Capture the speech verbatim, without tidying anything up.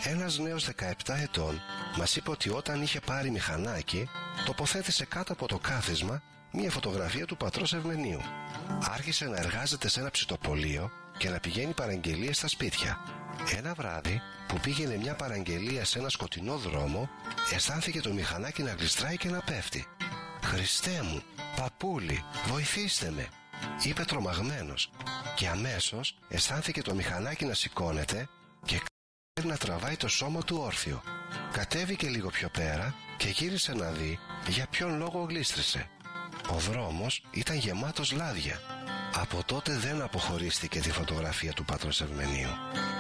Ένας νέος δεκαεπτά ετών μας είπε ότι όταν είχε πάρει μηχανάκι, τοποθέτησε κάτω από το κάθισμα μία φωτογραφία του πατρός Ευμενίου. Άρχισε να εργάζεται σε ένα ψητοπωλείο και να πηγαίνει παραγγελίες στα σπίτια. Ένα βράδυ που πήγαινε μια παραγγελία σε ένα σκοτεινό δρόμο, αισθάνθηκε το μηχανάκι να γλιστράει και να πέφτει. «Χριστέ μου, παππούλη, βοηθήστε με», είπε τρομαγμένος, και αμέσως αισθάνθηκε το μηχανάκι να σηκώνεται και να τραβάει το σώμα του όρθιο. Κατέβηκε λίγο πιο πέρα και γύρισε να δει για ποιον λόγο γλίστρισε. Ο δρόμος ήταν γεμάτος λάδια. Από τότε δεν αποχωρίστηκε τη φωτογραφία του πατρός Ευμενίου.